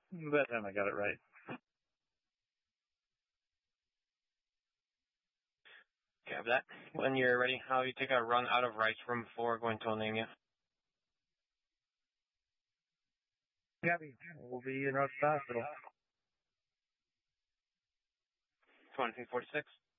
That time I got it right. Cab that. When you're ready, how you take a run out of rights room 4 going to Onamia. Gabby, we'll be in Rochester Hospital. 2346.